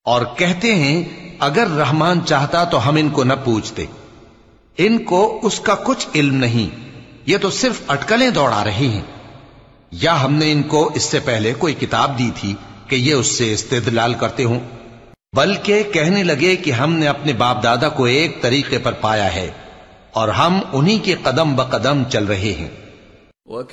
और कहते हैं अगर रहमान चाहता तो हम इनको न पूछते। इनको उसका कुछ इल्म नहीं, ये तो सिर्फ अटकलें दौड़ा रहे हैं। या हमने इनको इससे पहले कोई किताब दी थी कि ये उससे इस्तेदलाल करते हों। बल्कि कहने लगे कि हमने अपने बाप दादा को एक तरीके पर पाया है और हम उन्हीं के कदम ब कदम चल रहे हैं।